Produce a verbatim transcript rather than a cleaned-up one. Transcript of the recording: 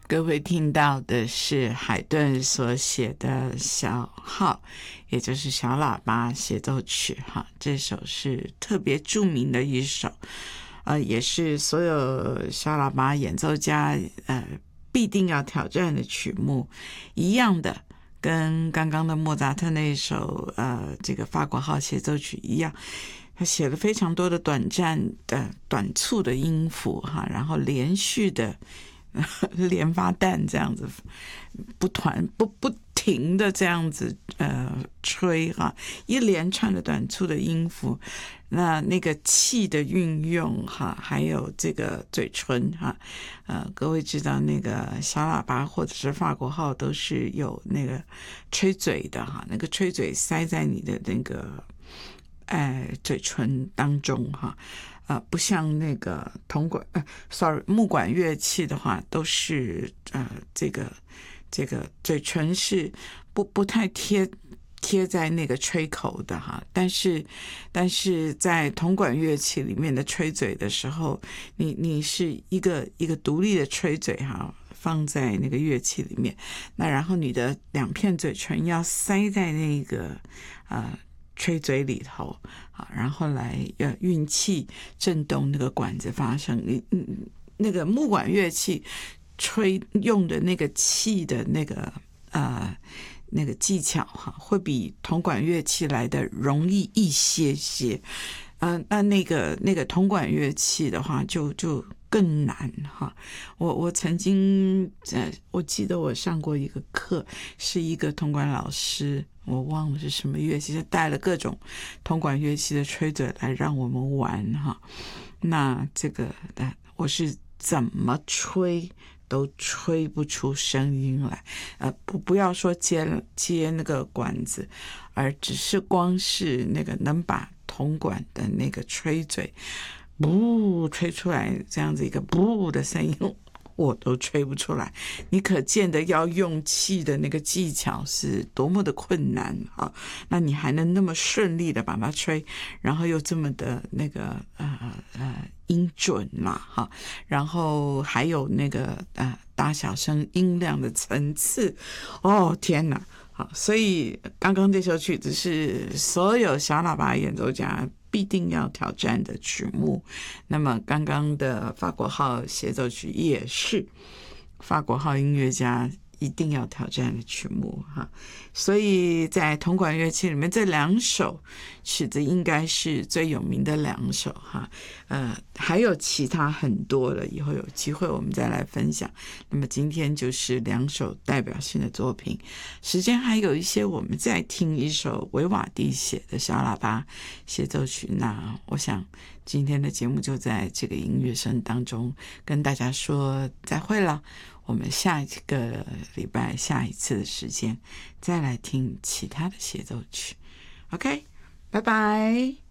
各位听到的是海顿所写的小号，也就是小喇叭协奏曲哈，这首是特别著名的一首，呃，也是所有小喇叭演奏家呃必定要挑战的曲目，一样的，跟刚刚的莫扎特那一首呃这个法国号协奏曲一样。他写了非常多的短暂的短促的音符哈，然后连续的连发弹这样子，不团不不停的这样子呃吹哈，一连串的短促的音符，那那个气的运用哈，还有这个嘴唇哈，呃，各位知道那个小喇叭或者是法国号都是有那个吹嘴的哈，那个吹嘴塞在你的那个。哎，嘴唇当中哈，呃，不像那个铜管，呃，sorry，木管乐器的话，都是呃，这个这个嘴唇是不不太贴贴在那个吹口的哈，但是但是在铜管乐器里面的吹嘴的时候，你你是一个一个独立的吹嘴哈。放在那个乐器里面，那然后你的两片嘴唇要塞在那个呃。吹嘴里头啊，然后来呃运气震动那个管子发声。你嗯那个木管乐器吹用的那个气的那个呃那个技巧哈，会比铜管乐器来的容易一些些。呃，那那个那个铜管乐器的话就，就更难哈。我我曾经呃，我记得我上过一个课，是一个铜管老师，我忘了是什么乐器，就带了各种铜管乐器的吹嘴来让我们玩哈。那这个呃，我是怎么吹都吹不出声音来，呃，不不要说接接那个管子，而只是光是那个能把铜管的那个吹嘴，不吹出来这样子一个不的声音，我都吹不出来。你可见的要用气的那个技巧是多么的困难啊！那你还能那么顺利的把它吹，然后又这么的那个呃呃音准啦哈，然后还有那个呃大小声音量的层次，哦天哪！好，所以刚刚这首曲子是所有小喇叭演奏家必定要挑战的曲目。那么刚刚的法国号协奏曲也是法国号音乐家一定要挑战的曲目哈。所以在铜管乐器里面，这两首曲子应该是最有名的两首哈。呃，还有其他很多的，以后有机会我们再来分享。那么今天就是两首代表性的作品，时间还有一些，我们再听一首维瓦蒂写的小喇叭协奏曲。那我想今天的节目就在这个音乐声当中跟大家说再会了。我们下一个礼拜下一次的时间再来听其他的协奏曲。OK， 拜拜。